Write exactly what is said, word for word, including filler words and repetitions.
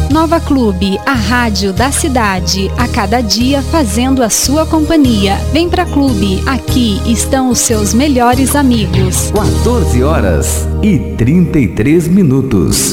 Nova Clube, a rádio da cidade, a cada dia fazendo a sua companhia. Vem pra Clube, aqui estão os seus melhores amigos. quatorze horas e trinta e três minutos.